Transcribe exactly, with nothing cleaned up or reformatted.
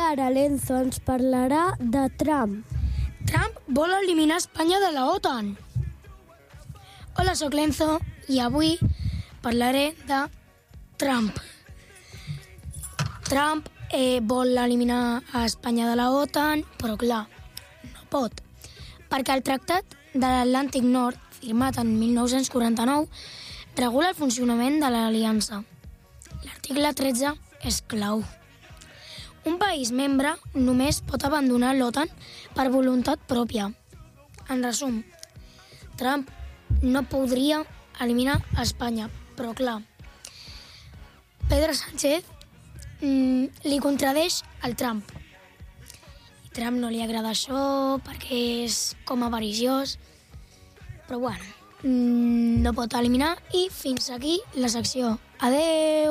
ara l'Enzo ens parlarà de Trump. Trump vol eliminar Espanya de la OTAN. Hola, sóc l'Enzo i avui parlaré de Trump. Trump eh, vol eliminar a Espanya de la OTAN, però clar, no pot, perquè el Tractat de l'Atlàntic Nord, firmat en mil nou-cents quaranta-nou, regula el funcionament de l'aliança. L'article tretze és clau. Un país membre només pot abandonar l'OTAN per voluntat pròpia. En resum, Trump no podria eliminar Espanya, però clar, Pedro Sánchez mm, li contradeix al Trump. I Trump no li agrada això perquè és com avariciós, però bueno, mm, no pot eliminar i fins aquí la secció. Adeu!